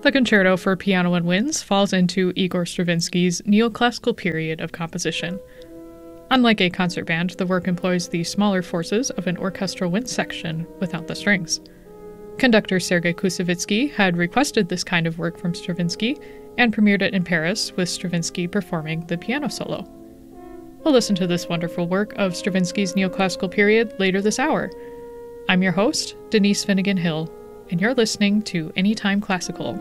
The concerto for piano and winds falls into Igor Stravinsky's neoclassical period of composition. Unlike a concert band, the work employs the smaller forces of an orchestral wind section without the strings. Conductor Sergei Koussevitzky had requested this kind of work from Stravinsky and premiered it in Paris, with Stravinsky performing the piano solo. We'll listen to this wonderful work of Stravinsky's neoclassical period later this hour. I'm your host, Denise Finnegan Hill, and you're listening to Anytime Classical.